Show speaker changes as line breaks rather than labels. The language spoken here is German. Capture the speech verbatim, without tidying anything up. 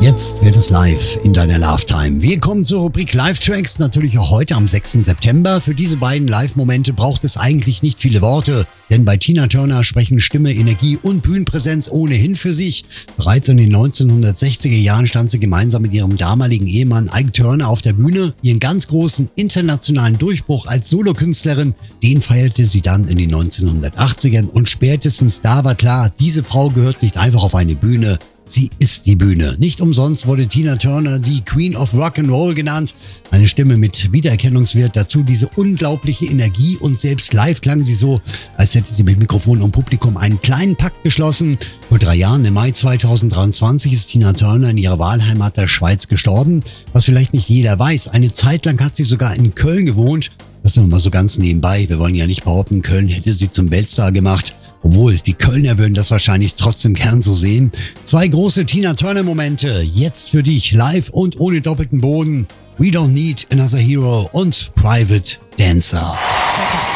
Jetzt wird es live in deiner Love-Time. Wir kommen zur Rubrik Live-Tracks, natürlich auch heute am sechsten September. Für diese beiden Live-Momente braucht es eigentlich nicht viele Worte, denn bei Tina Turner sprechen Stimme, Energie und Bühnenpräsenz ohnehin für sich. Bereits in den neunzehnhundertsechziger Jahren stand sie gemeinsam mit ihrem damaligen Ehemann Ike Turner auf der Bühne. Ihren ganz großen internationalen Durchbruch als Solokünstlerin, den feierte sie dann in den neunzehnhundertachtzigern und spätestens da war klar, diese Frau gehört nicht einfach auf eine Bühne. Sie ist die Bühne. Nicht umsonst wurde Tina Turner die Queen of Rock'n'Roll genannt. Eine Stimme mit Wiedererkennungswert, dazu diese unglaubliche Energie und selbst live klang sie so, als hätte sie mit Mikrofon und Publikum einen kleinen Pakt geschlossen. Vor drei Jahren, im Mai zweitausenddreiundzwanzig, ist Tina Turner in ihrer Wahlheimat der Schweiz gestorben. Was vielleicht nicht jeder weiß, eine Zeit lang hat sie sogar in Köln gewohnt. Das nur mal so ganz nebenbei. Wir wollen ja nicht behaupten, Köln hätte sie zum Weltstar gemacht. Obwohl, die Kölner würden das wahrscheinlich trotzdem gern so sehen. Zwei große Tina Turner-Momente, jetzt für dich, live und ohne doppelten Boden. We Don't Need Another Hero und Private Dancer.